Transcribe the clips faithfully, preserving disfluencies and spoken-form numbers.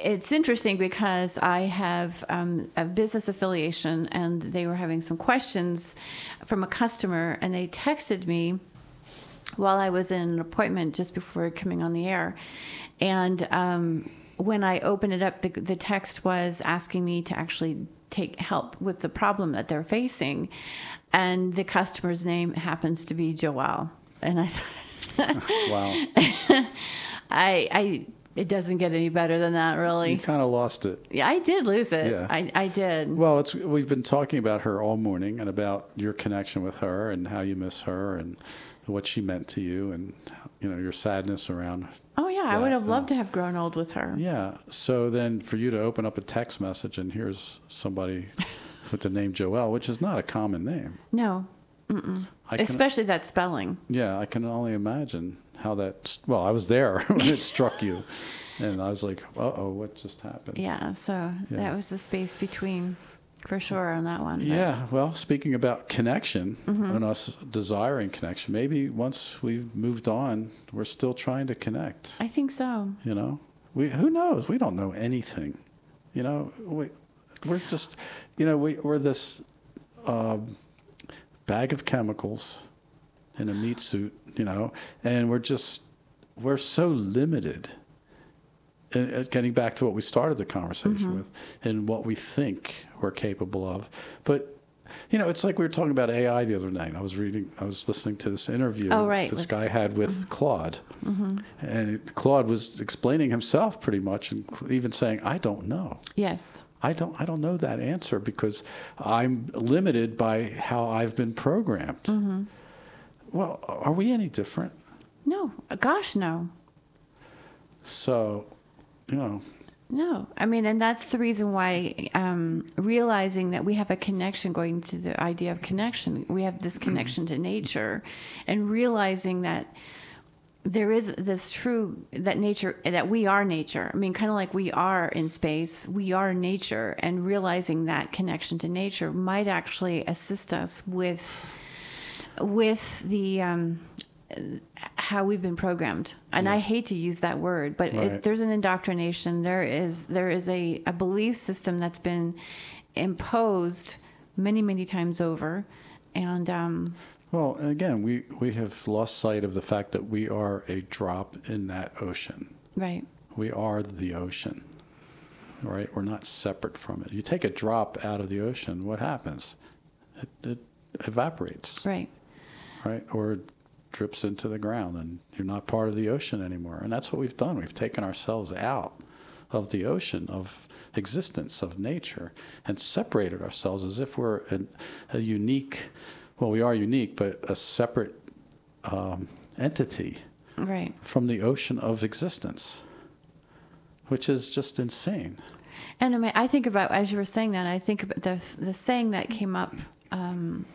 it's interesting because I have um, a business affiliation, and they were having some questions from a customer, and they texted me while I was in an appointment just before coming on the air. And um, when I opened it up, the, the text was asking me to actually take help with the problem that they're facing. And the customer's name happens to be Joelle. And I thought, wow. I, I, it doesn't get any better than that, really. You kind of lost it. Yeah, I did lose it. Yeah. I, I did. Well, it's we've been talking about her all morning and about your connection with her and how you miss her and what she meant to you and, you know, your sadness around. Oh, yeah. I that. would have loved and, to have grown old with her. Yeah. So then for you to open up a text message and here's somebody with the name Joelle, which is not a common name. No. Mm-mm. I can, Especially that spelling. Yeah. I can only imagine how that, well, I was there when it struck you. And I was like, uh-oh, what just happened? Yeah. So Yeah. that was the space between, for sure, on that one. But. Yeah, well, speaking about connection Mm-hmm. and us desiring connection, maybe once we've moved on, we're still trying to connect. I think so. You know, we who knows? We don't know anything. You know, we we're just, you know, we we're this uh, bag of chemicals in a meat suit. You know, and we're just we're so limited. And getting back to what we started the conversation Mm-hmm. with and what we think we're capable of. But, you know, it's like we were talking about A I the other night. I was reading, I was listening to this interview Oh, right. this with, guy had with mm-hmm. Claude. Mm-hmm. And Claude was explaining himself pretty much and even saying, I don't know. Yes. I don't, I don't know that answer because I'm limited by how I've been programmed. Mm-hmm. Well, are we any different? No. Gosh, no. So, you know. No. I mean, and that's the reason why um, realizing that we have a connection, going to the idea of connection, we have this connection to nature, and realizing that there is this true, that nature, that we are nature. I mean, kind of like we are in space, we are nature, and realizing that connection to nature might actually assist us with, with the, um, how we've been programmed. And Yeah. I hate to use that word, but Right. it, there's an indoctrination. There is there is a, a belief system that's been imposed many, many times over. And um, Well, and again, we, we have lost sight of the fact that we are a drop in that ocean. right. We are the ocean, right? We're not separate from it. You take a drop out of the ocean, what happens? It, it evaporates, Right. right? Or it drips into the ground and you're not part of the ocean anymore. And that's what we've done. We've taken ourselves out of the ocean, of existence, of nature, and separated ourselves as if we're an, a unique, well, we are unique, but a separate um, entity Right. from the ocean of existence, which is just insane. And I mean, I think about, as you were saying that, I think about the the saying that came up um,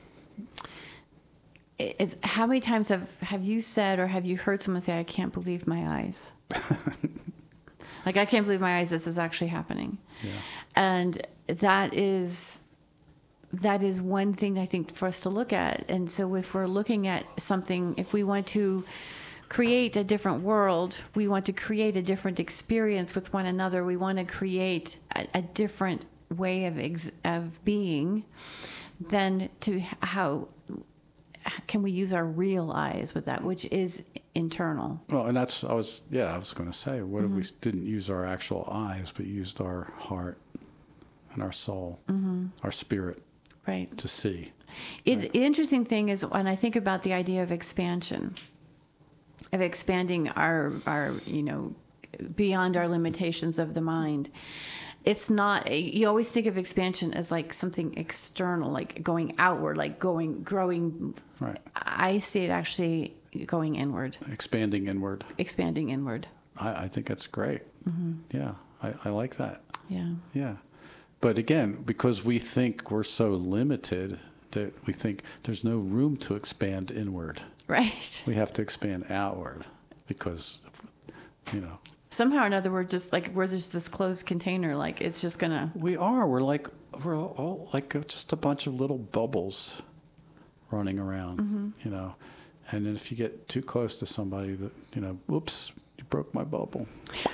is, how many times have, have you said or have you heard someone say, I can't believe my eyes? Like, I can't believe my eyes, this is actually happening. Yeah. And that is that is one thing I think for us to look at. And so if we're looking at something, if we want to create a different world, we want to create a different experience with one another, we want to create a, a different way of ex- of being, then to how can we use our real eyes with that, which is internal? Well, and that's, I was, yeah, I was going to say, what Mm-hmm. if we didn't use our actual eyes, but used our heart and our soul, Mm-hmm. our spirit Right. to see? It, Right. The interesting thing is when I think about the idea of expansion, of expanding our, our, you know, beyond our limitations of the mind, it's not, you always think of expansion as like something external, like going outward, like going, growing. Right. I see it actually going inward, Expanding inward. expanding inward. I, I think that's great. Mm-hmm. Yeah, I, I like that. Yeah. Yeah. But again, because we think we're so limited that we think there's no room to expand inward. Right. We have to expand outward because, you know. Somehow or another, we're just like, we're just this closed container. Like, it's just going to. We are. We're like, we're all like just a bunch of little bubbles running around, Mm-hmm. you know. And then if you get too close to somebody that, you know, whoops, you broke my bubble.